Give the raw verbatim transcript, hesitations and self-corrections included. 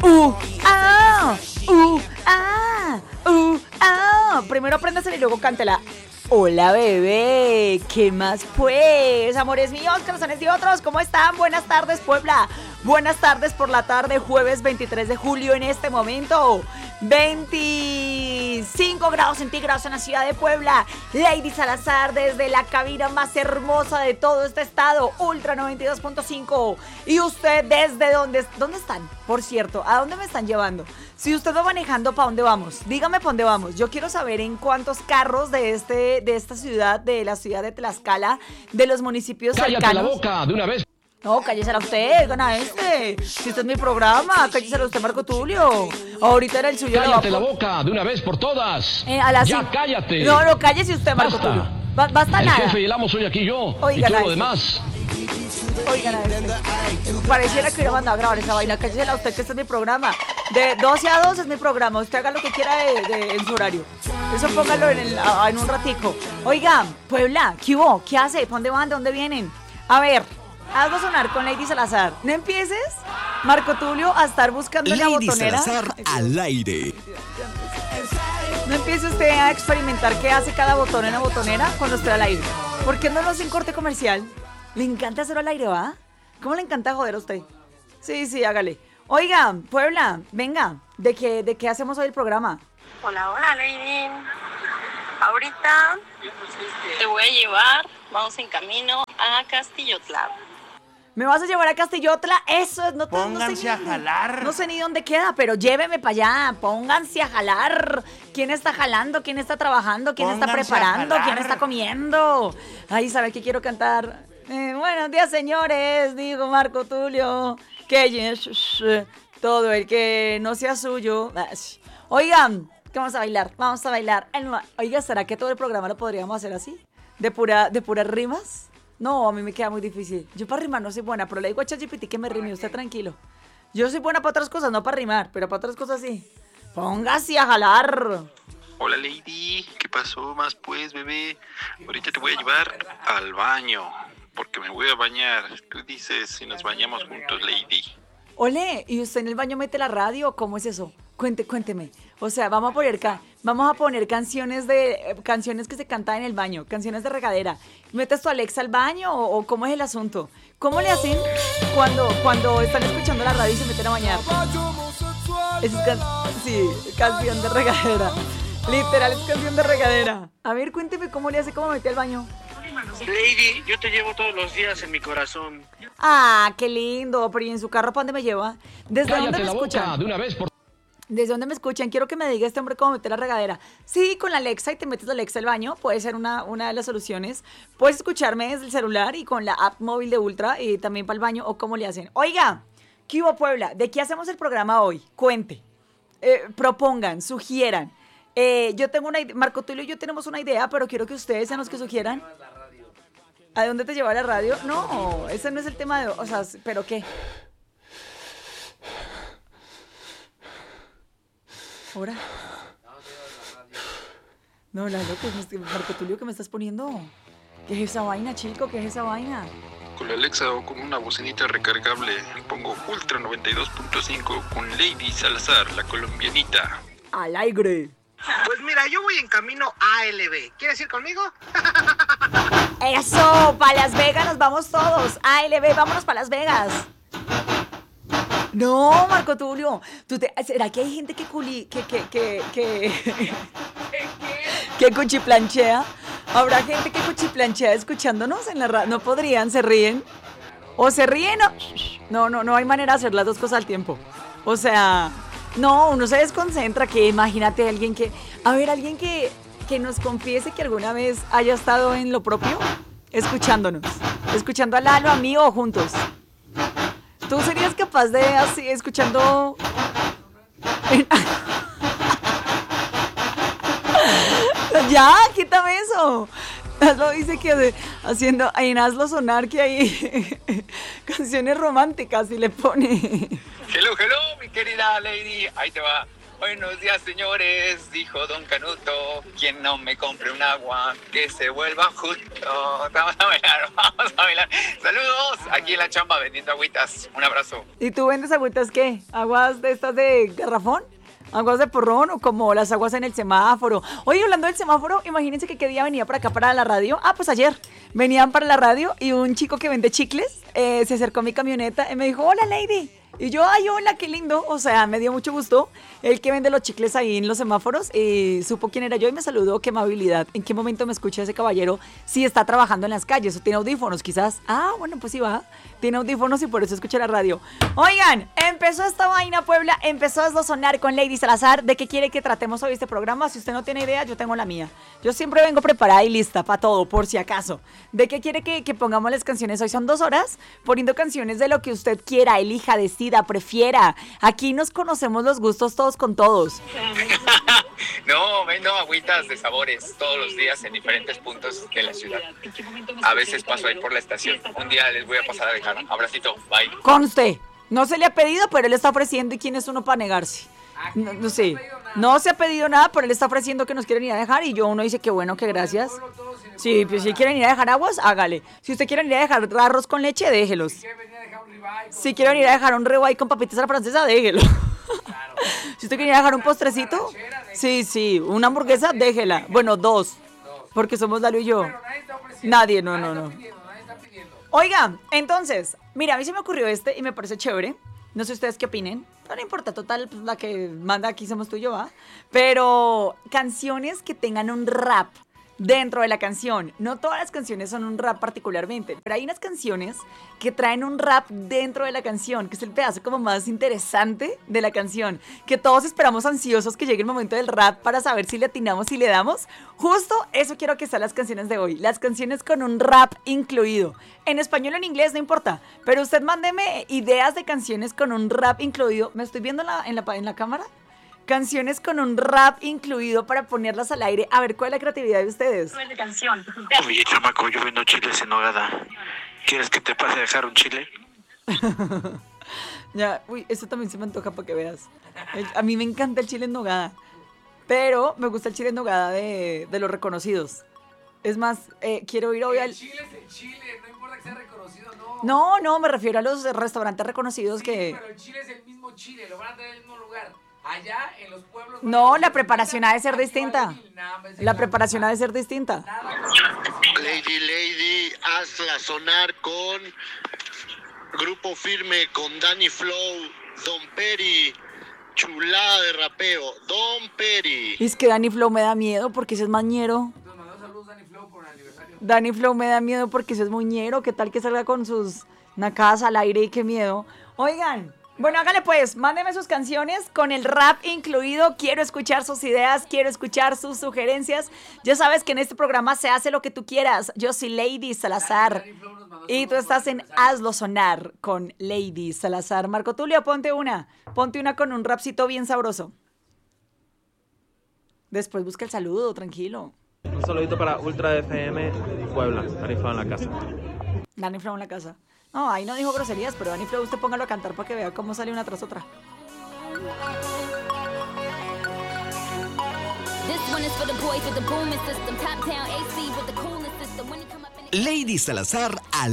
Uh, ah, uh, ah, uh, ah. Primero apréndasela y luego cántela. Hola bebé, ¿qué más pues? Amores míos, corazones de otros, ¿cómo están? Buenas tardes Puebla, buenas tardes por la tarde, jueves veintitrés de julio en este momento, veinticinco grados centígrados en la ciudad de Puebla. Lady Salazar desde la cabina más hermosa de todo este estado, Ultra noventa y dos punto cinco. ¿Y usted desde dónde, dónde están? Por cierto, ¿a dónde me están llevando? Si usted va manejando, ¿para dónde vamos? Dígame para dónde vamos. Yo quiero saber en cuántos carros de este de esta ciudad, de la ciudad de Tlaxcala, de los municipios ¡Cállate cercanos. la boca de una vez! No, cállesela usted, gana este. Si este es mi programa, cállesela usted, Marco Tulio. Ahorita era el suyo. ¡Cállate la boca de una vez por todas! Eh, a las ¡Ya cinco. cállate! No, no, cállese usted, Marco Basta. Tulio. Ba- basta El nada. jefe y el amo soy aquí yo. Oigan y todo a lo este. demás. Oigan a este. Pareciera que hubiera mandado a grabar esa vaina. Cállesela usted, que este es mi programa. De doce a dos es mi programa. Usted haga lo que quiera de, de- en su horario. Eso póngalo en, el, a- en un ratico. Oiga, Puebla, ¿qué hubo? ¿Qué hace? ¿Para dónde van? ¿De dónde vienen? A ver, hazlo sonar con Lady Salazar. No empieces, Marco Tulio, a estar buscando la Lady botonera. Salazar al aire. No empiece usted a experimentar qué hace cada botón en la botonera cuando esté al aire. ¿Por qué no lo hace en corte comercial? Le encanta hacerlo al aire, ¿va? ¿Cómo le encanta joder a usted? Sí, sí, hágale. Oiga, Puebla, venga, ¿de qué, de qué hacemos hoy el programa? Hola, hola, Lady. Ahorita te voy a llevar, vamos en camino a Castillotla. ¿Me vas a llevar a Castillotla? Eso es, no te, no sé Pónganse ni a dónde- jalar. No sé ni dónde queda, pero lléveme para allá. Pónganse a jalar. ¿Quién está jalando? ¿Quién está trabajando? ¿Quién está Pónganse a preparando? ¿Quién jalar. está comiendo? Ay, ¿sabe qué quiero cantar? Eh, buenos días, señores, digo Marco Tulio. Que yes, todo el que no sea suyo. Oigan, ¿qué vamos a bailar? Vamos a bailar. Oiga, ¿será que todo el programa lo podríamos hacer así? ¿De pura, de puras rimas? No, a mí me queda muy difícil. Yo para rimar no soy buena, pero le digo a ChatGPT que me rime, usted tranquilo. Yo soy buena para otras cosas, no para rimar, pero para otras cosas sí. Póngase a jalar. Hola Lady, ¿qué pasó más pues bebé? Ahorita te voy a llevar al baño, porque me voy a bañar. Tú dices si nos bañamos juntos, Lady. Ole, ¿y usted en el baño mete la radio? ¿Cómo es eso? Cuente, cuénteme. O sea, vamos a poner ca- vamos a poner canciones de eh, canciones que se cantan en el baño, canciones de regadera. ¿Metes tu Alexa al baño o, o cómo es el asunto? ¿Cómo le hacen cuando cuando están escuchando la radio y se meten a bañar? Esa es can- sí, canción de regadera. Literal es canción de regadera. A ver, cuénteme cómo le hace, cómo mete al baño. Lady, yo te llevo todos los días en mi corazón. Ah, qué lindo. Pero ¿y en su carro para dónde me lleva? ¿Desde dónde ¡Cállate me la escuchan? boca de una vez por ¿Desde dónde me escuchan? Quiero que me diga este hombre cómo meter la regadera. Sí, con la Alexa y te metes la Alexa al baño. Puede ser una, una de las soluciones. Puedes escucharme desde el celular y con la app móvil de Ultra y también para el baño o cómo le hacen. Oiga, ¿qué hubo Puebla? ¿De qué hacemos el programa hoy? Cuente. Eh, propongan, sugieran. Eh, yo tengo una idea. Marco Tulio y yo tenemos una idea, pero quiero que ustedes sean los que sugieran. ¿A dónde te lleva la radio? No, ese no es el tema de... O sea, ¿pero qué? ¿Ahora? No, la loca, Marco Tulio, ¿qué me estás poniendo? ¿Qué es esa vaina, chico? ¿Qué es esa vaina? Con la Alexa o con una bocinita recargable, pongo Ultra noventa y dos punto cinco con Lady Salazar, la colombianita. Al aire. Pues mira, yo voy en camino a L B. ¿Quieres ir conmigo? Eso, para Las Vegas nos vamos todos. A L B, vámonos para Las Vegas. No, Marco Tulio, ¿tú te, ¿será que hay gente que culi, que, que, que, que, que cuchiplanchea? ¿Habrá gente que cuchiplanchea escuchándonos en la radio? ¿No podrían? ¿Se ríen? ¿O se ríen o...? No, no, no hay manera de hacer las dos cosas al tiempo. O sea, no, uno se desconcentra, que imagínate alguien que... A ver, alguien que, que nos confiese que alguna vez haya estado en lo propio, escuchándonos. Escuchando a Lalo, a mí o juntos. ¿Tú serías capaz de así, escuchando... Ya, quítame eso. Hazlo, dice que haciendo, en hazlo sonar que hay canciones románticas y le pone. Hello, hello, mi querida Lady. Ahí te va. Buenos días, señores, dijo Don Canuto. Quien no me compre un agua, que se vuelva justo. Vamos a bailar, vamos a bailar. Saludos, aquí en la chamba vendiendo agüitas. Un abrazo. ¿Y tú vendes agüitas qué? ¿Aguas de estas de garrafón? ¿Aguas de porrón o como las aguas en el semáforo? Oye, hablando del semáforo, imagínense que qué día venía para acá para la radio. Ah, pues ayer venían para la radio y un chico que vende chicles eh, se acercó a mi camioneta y me dijo, hola, lady. Y yo, ay, hola, qué lindo. O sea, me dio mucho gusto. El que vende los chicles ahí en los semáforos y supo quién era yo y me saludó. Qué amabilidad. ¿En qué momento me escucha ese caballero? Si está trabajando en las calles o tiene audífonos, quizás. Ah, bueno, pues sí va. Tiene audífonos y por eso escucha la radio. Oigan, empezó esta vaina, Puebla. Empezó a sonar con Lady Salazar. ¿De qué quiere que tratemos hoy este programa? Si usted no tiene idea, yo tengo la mía. Yo siempre vengo preparada y lista para todo, por si acaso. ¿De qué quiere que, que pongamos las canciones? Hoy son dos horas poniendo canciones de lo que usted quiera, elija, decida, prefiera. Aquí nos conocemos los gustos todos con todos. No, vendo agüitas de sabores todos los días en diferentes puntos de la ciudad. A veces paso ahí por la estación. Un día les voy a pasar a dejar. Abracito, bye. Conste, no se le ha pedido, pero él está ofreciendo. ¿Y quién es uno para negarse? No, no sé, no se ha pedido nada, pero él está ofreciendo que nos quieren ir a dejar. Y yo, uno dice que bueno, que gracias. Sí, pues si quieren ir a dejar aguas, hágale. Si usted quiere ir a dejar arroz con leche, déjelos. Si quieren ir a dejar un ribeye con papitas a la francesa, déjelo. Si usted quiere ir a dejar un postrecito, sí, sí, una hamburguesa, déjela. Bueno, dos, porque somos Dario y yo. Nadie, no, no, no. Oiga, entonces, mira, a mí se me ocurrió este y me parece chévere. No sé ustedes qué opinen. No importa, total, pues la que manda aquí somos tú y yo, ¿va? Pero canciones que tengan un rap dentro de la canción. No todas las canciones son un rap particularmente, pero hay unas canciones que traen un rap dentro de la canción, que es el pedazo como más interesante de la canción, que todos esperamos ansiosos que llegue el momento del rap para saber si le atinamos y le damos. Justo eso quiero que sean las canciones de hoy, las canciones con un rap incluido. En español o en inglés, no importa, pero usted mándeme ideas de canciones con un rap incluido. ¿Me estoy viendo en la, en la, en la cámara? Canciones con un rap incluido para ponerlas al aire. A ver, ¿cuál es la creatividad de ustedes? Oye, chamaco, yo vendo chiles en nogada. ¿Quieres que te pase a dejar un chile? Ya, uy, eso también se me antoja para que veas. A mí me encanta el chile en nogada, pero me gusta el chile en nogada de, de los reconocidos. Es más, eh, quiero ir hoy al... El chile es el chile, no importa que sea reconocido, no. No, no, me refiero a los restaurantes reconocidos sí, que... pero el chile es el mismo chile, lo van a tener en el mismo lugar. Allá en los pueblos... No, la preparación ha de ser distinta. La preparación ha de ser distinta. Lady, Lady, hazla sonar con Grupo Firme, con Danny Flow, Don Peri, chulada de rapeo, Don Peri. Es que Danny Flow me da miedo porque ese es mañero. Nos mandó saludos Danny Flow por el aniversario. Danny Flow me da miedo porque ese es muñero. ¿Qué tal que salga con sus nacadas al aire y qué miedo? Oigan... Bueno, hágale pues, mándeme sus canciones con el rap incluido. Quiero escuchar sus ideas, quiero escuchar sus sugerencias. Ya sabes que en este programa se hace lo que tú quieras. Yo soy Lady Salazar y tú estás en Hazlo Sonar con Lady Salazar. Marco Tulio, ponte una. Ponte una con un rapcito bien sabroso. Después busca el saludo, tranquilo. Un saludito para Ultra F M Puebla, Danny Flow en la casa. Danny Flow en la casa. No, ahí no dijo groserías, pero Danny Flow usted póngalo a cantar para que vea cómo sale una tras otra. Lady Salazar